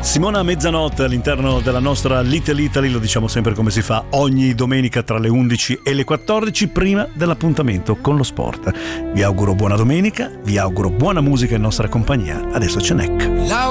Simona a mezzanotte all'interno della nostra Little Italy, lo diciamo sempre come si fa ogni domenica tra le 11 e le 14 prima dell'appuntamento con lo sport. Vi auguro buona domenica, vi auguro buona musica in nostra compagnia. Adesso c'è Neck.